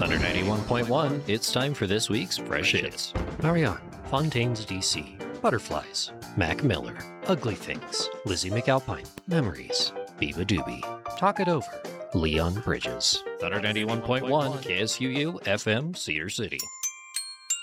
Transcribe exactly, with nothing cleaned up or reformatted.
Thunder ninety-one point one, it's time for this week's Fresh Hits. Marianne, Fontaines, D C, Butterflies, Mac Miller, Ugly Things, Lizzie McAlpine, Memories, Biba Doobie, Talk It Over, Leon Bridges. Thunder ninety-one point one, K S U U, F M, Cedar City.